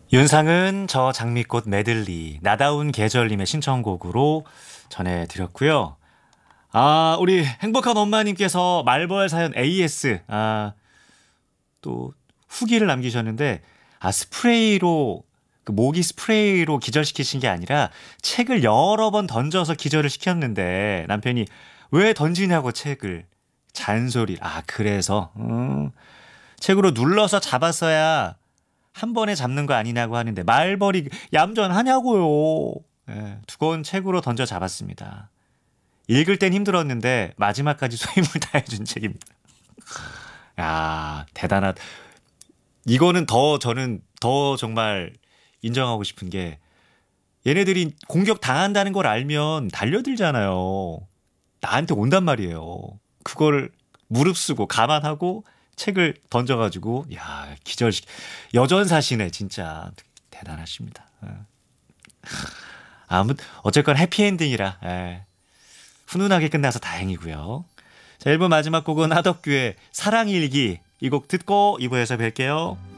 윤상은 저 장미꽃 메들리 나다운 계절님의 신청곡으로 전해드렸고요. 우리 행복한 엄마님께서 말벌 사연 AS 또 후기를 남기셨는데 스프레이로 그 모기 스프레이로 기절시키신 게 아니라 책을 여러 번 던져서 기절을 시켰는데 남편이 왜 던지냐고 책을 잔소리. 그래서 책으로 눌러서 잡았어야 한 번에 잡는 거 아니냐고 하는데 말벌이 얌전하냐고요. 예, 두꺼운 책으로 던져 잡았습니다. 읽을 땐 힘들었는데 마지막까지 소임을 다해준 책입니다. 대단하다. 이거는 저는 더 정말 인정하고 싶은 게 얘네들이 공격 당한다는 걸 알면 달려들잖아요. 나한테 온단 말이에요. 그걸 무릅쓰고 감안하고 책을 던져가지고 기절식 여전사시네 진짜 대단하십니다. 어쨌건 해피엔딩이라 훈훈하게 끝나서 다행이고요. 자, 1부 마지막 곡은 하덕규의 사랑일기 이 곡 듣고 2부에서 뵐게요.